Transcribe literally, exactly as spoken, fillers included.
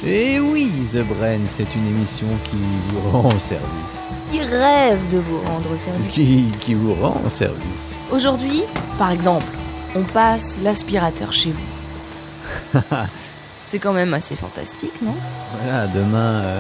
Et oui, The Brain, c'est une émission qui vous rend service. Qui rêve de vous rendre service. Qui, qui vous rend service. Aujourd'hui, par exemple, on passe l'aspirateur chez vous. C'est quand même assez fantastique, non ? Voilà, demain, euh,